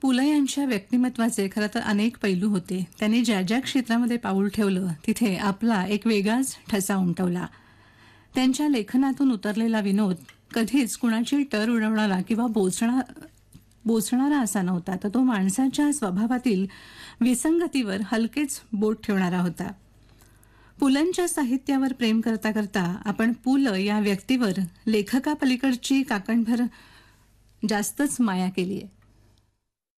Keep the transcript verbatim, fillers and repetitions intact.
पु ल यांच्या व्यक्तिमत्वाचे खरं तर अनेक पैलू होते. त्यांनी ज्या ज्या क्षेत्रामध्ये पाऊल ठेवलं तिथे आपला एक वेगळाच ठसा उमटवला. त्यांच्या लेखनातून उतरलेला विनोद कधीच कुणाची टर उडवणारा किंवा बोचणा बोचणारा असा नव्हता, तर तो माणसाच्या स्वभावातील विसंगतीवर हलकेच बोट ठेवणारा होता. पुलंच्या साहित्यावर प्रेम करता करता आपण पु ल या व्यक्तीवर लेखकापलीकडची काकणभर जास्तच माया केली आहे.